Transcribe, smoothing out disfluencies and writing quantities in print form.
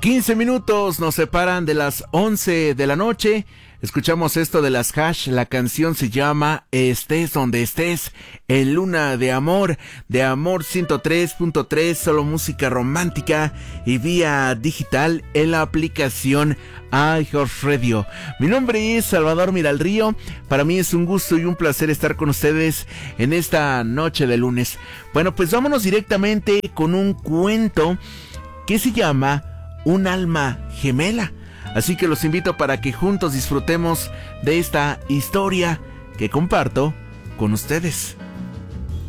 15 minutos nos separan de las 11 de la noche. Escuchamos esto de las Hash. La canción se llama Estés donde estés, en Luna de Amor 103.3, solo música romántica y vía digital en la aplicación iHeartRadio. Mi nombre es Salvador Miralrío. Para mí es un gusto y un placer estar con ustedes en esta noche de lunes. Bueno, pues vámonos directamente con un cuento que se llama Un alma gemela. Así que los invito para que juntos disfrutemos de esta historia que comparto con ustedes.